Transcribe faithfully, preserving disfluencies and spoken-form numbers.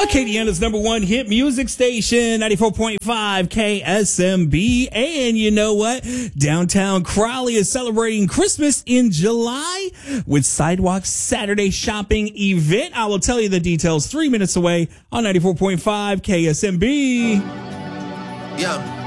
Acadiana's number one hit music station, ninety-four point five K S M B. And you know what? Downtown Crowley is celebrating Christmas in July with Sidewalk Saturday Shopping event. I will tell you the details three minutes away on ninety-four point five K S M B. Yeah.